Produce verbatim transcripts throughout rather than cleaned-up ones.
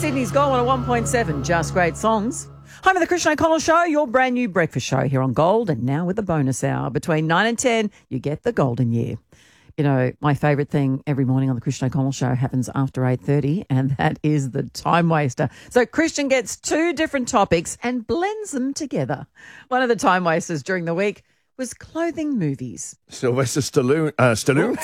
Sydney's Gold on one point seven, just great songs. Home of the Christian O'Connell Show, your brand new breakfast show here on Gold, and now with the bonus hour. Between nine and ten, you get the golden year. You know, my favourite thing every morning on the Christian O'Connell Show happens after eight thirty, and that is the time waster. So Christian gets two different topics and blends them together. One of the time wasters during the week was clothing movies. Sylvester Stallone, uh, Stallone?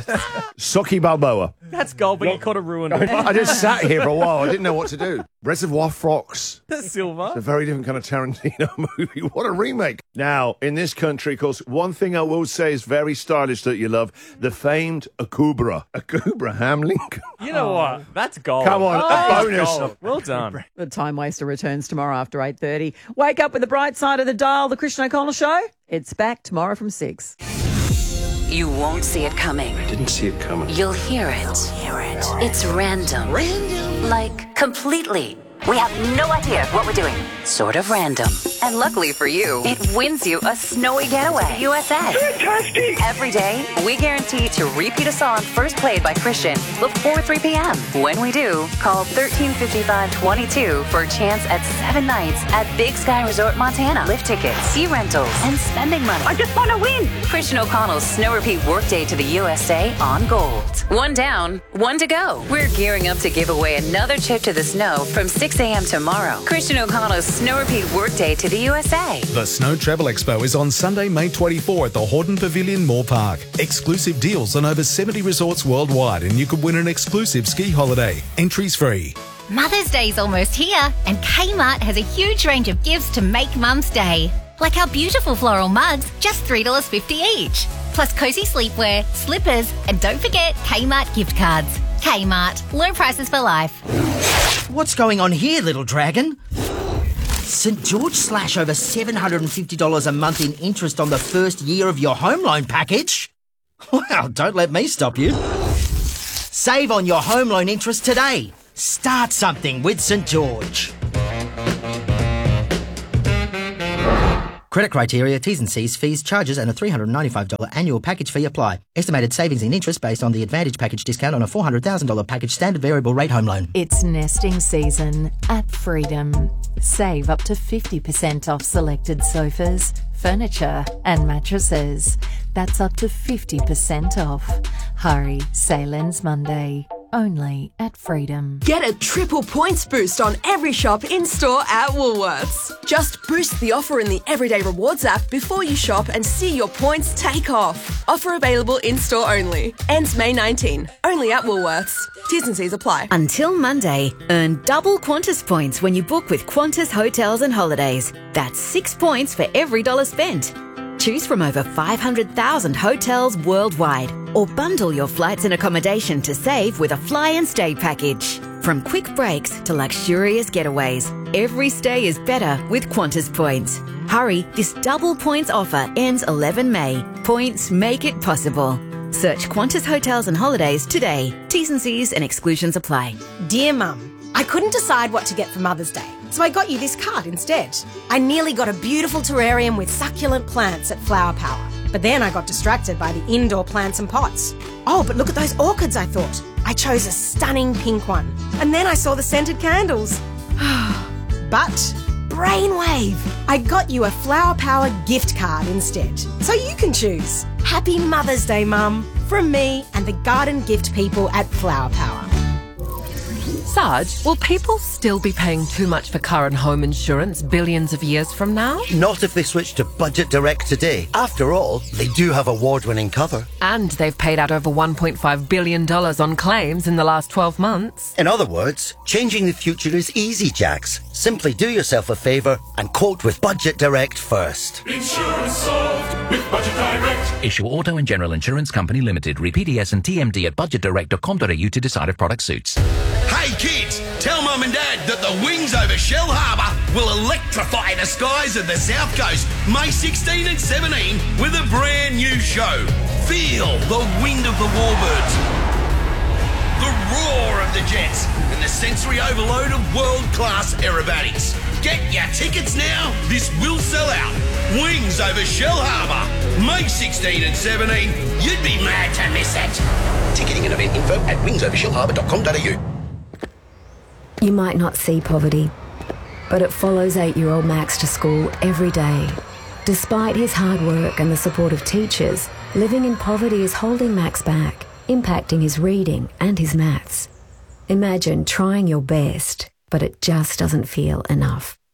Socky Balboa. That's gold, but you could have ruined it. I just sat here for a while. I didn't know what to do. Reservoir Fox. That's silver. It's a very different kind of Tarantino movie. What a remake. Now, in this country, of course, one thing I will say is very stylish that you love, the famed Akubra. Akubra Hamlin. You know what? That's gold. Come on, oh, a bonus. Gold. Well done. The time waster returns tomorrow after eight thirty. Wake up with the bright side of the dial, the Christian O'Connell Show. It's back tomorrow from six. You won't see it coming. I didn't see it coming. You'll hear it. Hear it. It's random. Random? Like, completely. We have no idea what we're doing. Sort of random. And luckily for you, it wins you a snowy getaway. U S A. Fantastic! Every day, we guarantee to repeat a song first played by Christian before three p.m. When we do, call thirteen fifty-five twenty-two for a chance at seven nights at Big Sky Resort Montana. Lift tickets, sea rentals, and spending money. I just want to win! Christian O'Connell's Snow Repeat Workday to the U S A on Gold. One down, one to go. We're gearing up to give away another trip to the snow from six a.m. tomorrow. Christian O'Connell's Snow Repeat Workday to the U S A. The Snow Travel Expo is on Sunday, May twenty-fourth at the Hordern Pavilion, Moore Park. Exclusive deals on over seventy resorts worldwide, and you could win an exclusive ski holiday. Entries free. Mother's Day's almost here, and Kmart has a huge range of gifts to make Mum's Day. Like our beautiful floral mugs, just three dollars fifty each. Plus cosy sleepwear, slippers, and don't forget Kmart gift cards. Kmart, low prices for life. What's going on here, little dragon? St George slash over seven hundred fifty dollars a month in interest on the first year of your home loan package? Well, don't let me stop you. Save on your home loan interest today. Start something with St George. Credit criteria, T's and C's, fees, charges and a three hundred ninety-five dollars annual package fee apply. Estimated savings in interest based on the Advantage package discount on a four hundred thousand dollars package standard variable rate home loan. It's nesting season at Freedom. Save up to fifty percent off selected sofas, furniture and mattresses. That's up to fifty percent off. Hurry, sale ends Monday. Only at Freedom. Get a triple points boost on every shop in-store at Woolworths. Just boost the offer in the Everyday Rewards app before you shop and see your points take off. Offer available in-store only. Ends May nineteenth. Only at Woolworths. T's and C's apply. Until Monday, earn double Qantas points when you book with Qantas Hotels and Holidays. That's six points for every dollar spent. Choose from over five hundred thousand hotels worldwide, or bundle your flights and accommodation to save with a fly and stay package. From quick breaks to luxurious getaways, every stay is better with Qantas points. Hurry, this double points offer ends eleven May. Points make it possible. Search Qantas Hotels and Holidays today. T's and C's and exclusions apply. Dear Mum, I couldn't decide what to get for Mother's Day, so I got you this card instead. I nearly got a beautiful terrarium with succulent plants at Flower Power, but then I got distracted by the indoor plants and pots. Oh, but look at those orchids, I thought. I chose a stunning pink one, and then I saw the scented candles. But brainwave! I got you a Flower Power gift card instead, so you can choose. Happy Mother's Day, Mum, from me and the garden gift people at Flower Power. Sarge, will people still be paying too much for car and home insurance billions of years from now? Not if they switch to Budget Direct today. After all, they do have award-winning cover. And they've paid out over one point five billion dollars on claims in the last twelve months. In other words, changing the future is easy, Jax. Simply do yourself a favour and quote with Budget Direct first. Insurance solved with Budget Direct. Issue Auto and General Insurance Company Limited. Read P D S and T M D at budget direct dot com dot a u to decide if product suits. Hey kids, tell Mum and Dad that the Wings over Shell Harbour will electrify the skies of the South Coast May sixteenth and seventeenth with a brand new show. Feel the wind of the warbirds, the roar of the jets, and the sensory overload of world-class aerobatics. Get your tickets now. This will sell out. Wings over Shell Harbour, May sixteenth and seventeenth. You'd be mad to miss it. Ticketing and event info at wings over shell harbour dot com dot a u. You might not see poverty, but it follows eight-year-old Max to school every day. Despite his hard work and the support of teachers, living in poverty is holding Max back, impacting his reading and his maths. Imagine trying your best, but it just doesn't feel enough.